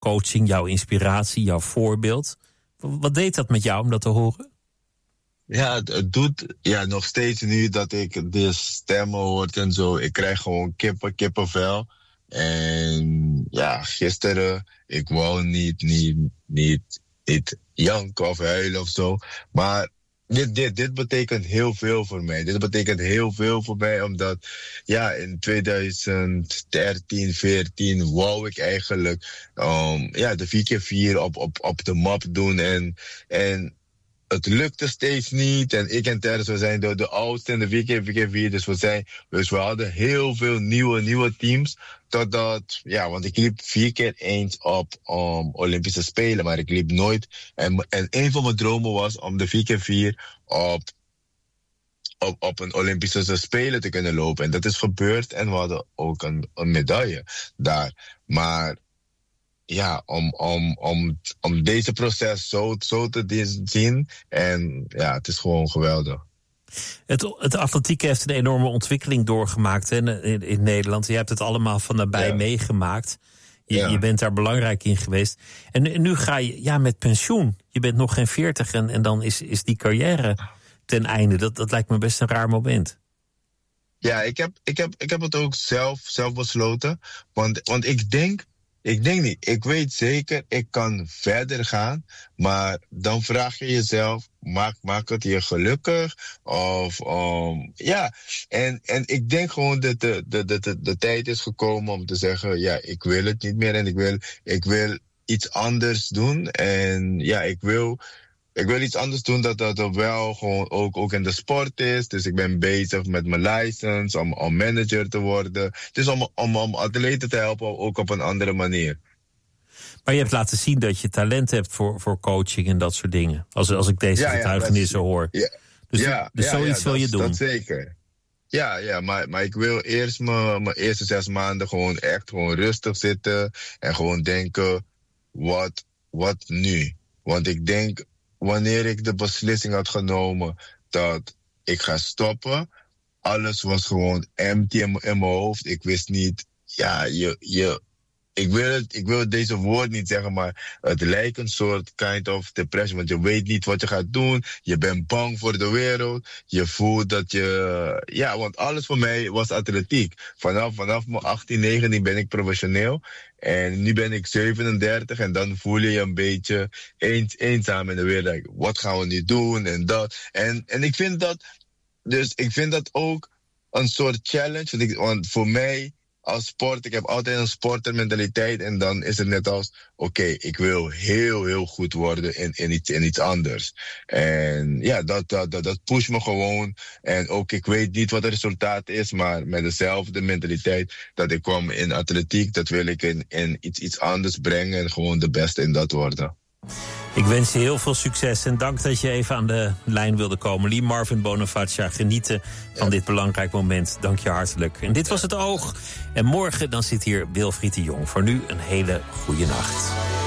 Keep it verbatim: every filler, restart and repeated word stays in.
coaching, jouw inspiratie, jouw voorbeeld. Wat deed dat met jou om dat te horen? Ja, het, het doet ja, nog steeds nu dat ik de stemmen hoor en zo. Ik krijg gewoon kippen, kippenvel. En ja, gisteren, ik wou niet, niet, niet, niet janken of huilen of zo. Maar dit, dit, dit betekent heel veel voor mij. Dit betekent heel veel voor mij, omdat ja, in twintig dertien, veertien wou ik eigenlijk um, ja, de vier keer vier op, op, op de map doen. En, en het lukte steeds niet. En ik en Terrence, we zijn de, de oudste in de vier keer vier vier. Dus we, zijn, dus we hadden heel veel nieuwe, nieuwe teams. Totdat, ja, want ik liep vier keer eens op um, Olympische Spelen. Maar ik liep nooit. En, en een van mijn dromen was om de vier keer vier op, op, op een Olympische Spelen te kunnen lopen. En dat is gebeurd. En we hadden ook een, een medaille daar. Maar ja, om, om, om, om deze proces zo, zo te zien. En ja, het is gewoon geweldig. Het, het atletiek heeft een enorme ontwikkeling doorgemaakt hè, in, in Nederland. Je hebt het allemaal van nabij ja. meegemaakt. Je, ja. je bent daar belangrijk in geweest. En, en nu ga je ja, met pensioen. Je bent nog geen veertig en, en dan is, is die carrière ten einde. Dat, dat lijkt me best een raar moment. Ja, ik heb, ik heb, ik heb het ook zelf, zelf besloten. Want, want ik denk... Ik denk niet. Ik weet zeker, ik kan verder gaan. Maar dan vraag je jezelf, maak, maak het je gelukkig? Of, um, ja. En, en ik denk gewoon dat de, de, de, de, de tijd is gekomen om te zeggen, ja, ik wil het niet meer. En ik wil, ik wil iets anders doen. En ja, ik wil... Ik wil iets anders doen dat dat wel gewoon ook, ook in de sport is. Dus ik ben bezig met mijn license om, om manager te worden. Dus om, om, om atleten te helpen, ook op een andere manier. Maar je hebt laten zien dat je talent hebt voor, voor coaching en dat soort dingen. Als, als ik deze ja, getuigenissen ja, hoor. Ja, dus ja, dus ja, zoiets ja, wil dat, je doen. Dat zeker. Ja, ja maar, maar ik wil eerst mijn, mijn eerste zes maanden gewoon echt gewoon rustig zitten. En gewoon denken, wat, wat nu? Want ik denk, wanneer ik de beslissing had genomen dat ik ga stoppen, alles was gewoon empty in, in mijn hoofd. Ik wist niet, ja, je, je, ik wil het, ik wil deze woord niet zeggen, maar het lijkt een soort kind of depression, want je weet niet wat je gaat doen. Je bent bang voor de wereld. Je voelt dat je, ja, want alles voor mij was atletiek. Vanaf, vanaf mijn achttien, negentien ben ik professioneel. En nu ben ik zevenendertig en dan voel je je een beetje eens, eenzaam in de wereld. Like, wat gaan we nu doen en dat. En, en ik vind dat, dus ik vind dat ook een soort challenge. Want, ik, want voor mij als sport, ik heb altijd een sportermentaliteit. En dan is het net als, oké, okay, ik wil heel, heel goed worden in, in, iets, in iets anders. En ja, dat, dat, dat, dat pusht me gewoon. En ook, ik weet niet wat het resultaat is, maar met dezelfde mentaliteit dat ik kwam in atletiek, dat wil ik in, in iets, iets anders brengen en gewoon de beste in dat worden. Ik wens je heel veel succes en dank dat je even aan de lijn wilde komen. Lee Marvin Bonifacia, genieten van ja. dit belangrijk moment. Dank je hartelijk. En dit was Het Oog. En morgen dan zit hier Wilfried de Jong. Voor nu een hele goede nacht.